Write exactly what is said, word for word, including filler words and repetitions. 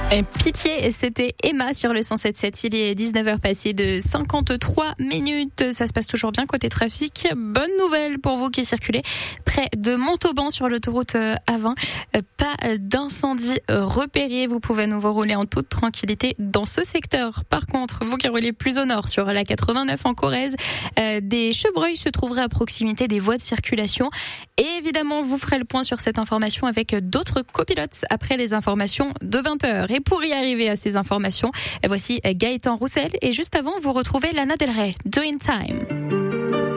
Et pitié, c'était Emma sur le cent sept virgule sept. Il est dix-neuf heures passées de cinquante-trois minutes. Ça se passe toujours bien côté trafic. Bonne nouvelle pour vous qui circulez près de Montauban sur l'autoroute A vingt. Pas d'incendie repéré. Vous pouvez à nouveau rouler en toute tranquillité dans ce secteur. Par contre, vous qui roulez plus au nord sur la quatre-vingt-neuf en Corrèze, des chevreuils se trouveraient à proximité des voies de circulation. Et évidemment, vous ferez le point sur cette information avec d'autres copilotes après les informations de vingt heures. Et pour y arriver à ces informations, voici Gaëtan Roussel. Et juste avant, vous retrouvez Lana Del Rey, Do in Time.